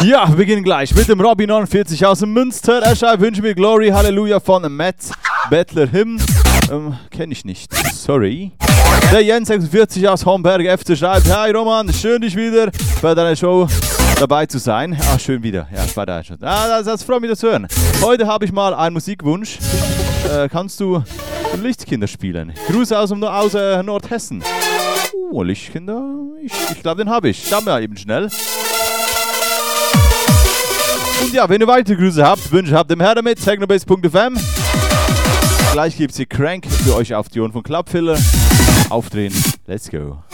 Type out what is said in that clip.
Ja, wir beginnen gleich mit dem Robby49 aus dem Münster. Er schreibt, wünsche mir Glory, Halleluja von Matt Bettler Hymn. Kenne ich nicht, sorry. Der Jens46 aus Homberg FC schreibt, hi Roman, schön dich wieder bei deiner Show dabei zu sein. Ah, schön wieder. Ja, bei der Show. Das freut mich, das zu hören. Heute habe ich mal einen Musikwunsch. Kannst du Lichtkinder spielen? Grüße aus Nordhessen. Oh, Lichtkinder, ich glaube, den habe ich. Schauen wir eben schnell. Und ja, wenn ihr weitere Grüße habt, Wünsche habt, dem Herr damit, technobase.fm. Gleich gibt es hier Crank für euch auf die Ohren von Clubfiller. Aufdrehen, let's go.